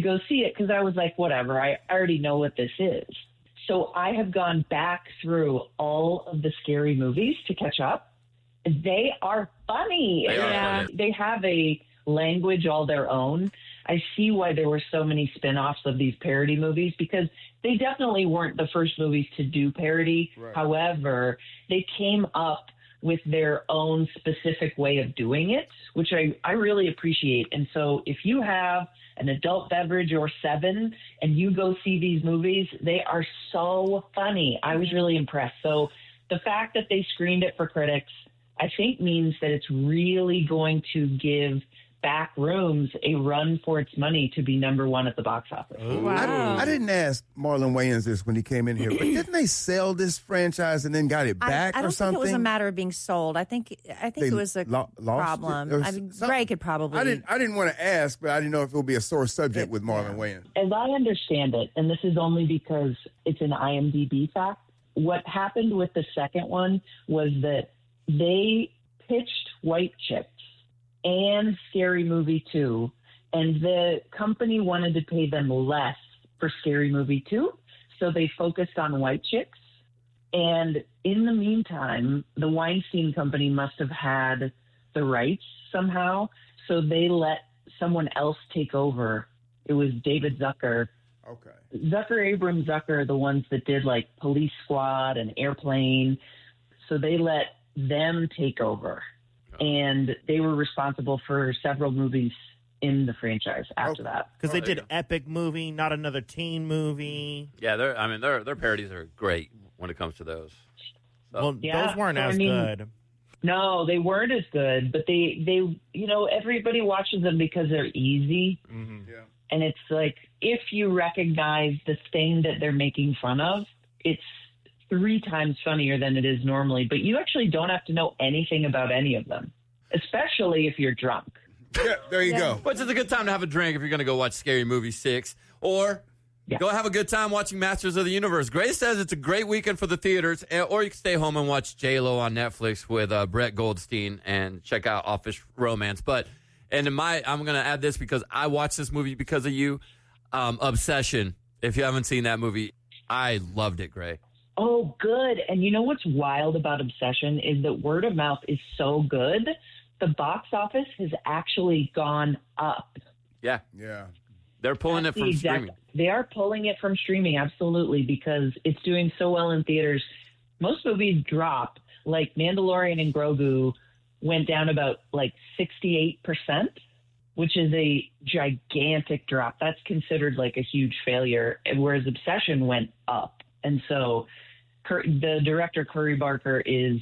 go see it because I was like, whatever, I already know what this is. So I have gone back through all of the Scary movies to catch up. They are funny. They have a language all their own. I see why there were so many spin-offs of these parody movies, because they definitely weren't the first movies to do parody. Right. However, they came up with their own specific way of doing it, which I really appreciate. And so if you have an adult beverage or 7 and you go see these movies, they are so funny. I was really impressed. So the fact that they screened it for critics, I think means that it's really going to give Back Rooms a run for its money to be number 1 at the box office. Wow. I didn't ask Marlon Wayans this when he came in here, but didn't they sell this franchise and then got it back I don't or something? think it was a matter of being sold. I think it was a problem. I mean, Greg could probably. I didn't want to ask, but I didn't know if it would be a sore subject with Marlon Wayans. As I understand it, and this is only because it's an IMDb fact, what happened with the second one was that they pitched White Chicks and Scary Movie 2, and the company wanted to pay them less for Scary Movie 2, so they focused on White Chicks. And in the meantime, the Weinstein Company must have had the rights somehow, so they let someone else take over. It was David Zucker. Okay. Zucker, Abrams, Zucker, the ones that did like Police Squad and Airplane, so they let them take over. And they were responsible for several movies in the franchise after that. Because they did Epic Movie, Not Another Teen Movie. Yeah, their parodies are great when it comes to those. So. Well, those weren't as good. No, they weren't as good, but they everybody watches them because they're easy. Mm-hmm. Yeah. And it's like, if you recognize the thing that they're making fun of, it's 3 times funnier than it is normally, but you actually don't have to know anything about any of them, especially if you're drunk. Yeah, there you go. Which is a good time to have a drink if you're going to go watch Scary Movie 6, or go have a good time watching Masters of the Universe. Grace says it's a great weekend for the theaters, or you can stay home and watch J-Lo on Netflix with Brett Goldstein and check out Office Romance. I'm going to add this because I watched this movie because of you, Obsession. If you haven't seen that movie, I loved it, Gray. Oh, good. And you know what's wild about Obsession is that word of mouth is so good, the box office has actually gone up. Yeah. Yeah. They're pulling it from streaming. They are pulling it from streaming, absolutely, because it's doing so well in theaters. Most movies drop, like Mandalorian and Grogu went down about like 68%, which is a gigantic drop. That's considered like a huge failure, whereas Obsession went up. And so the director, Curry Barker, is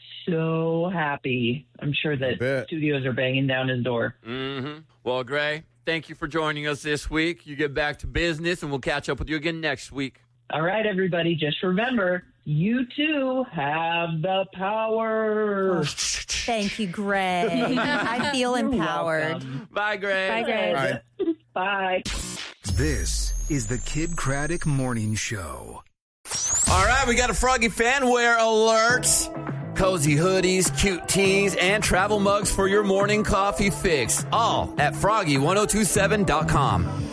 so happy. I'm sure that studios are banging down his door. Mm-hmm. Well, Gray, thank you for joining us this week. You get back to business, and we'll catch up with you again next week. All right, everybody. Just remember, you too have the power. Thank you, Greg. I feel empowered. Welcome. Bye, Gray. Bye, Greg. Right. Bye. This is the Kid Craddock Morning Show. All right, we got a Froggy Fanwear alert. Cozy hoodies, cute tees, and travel mugs for your morning coffee fix. All at Froggy1027.com.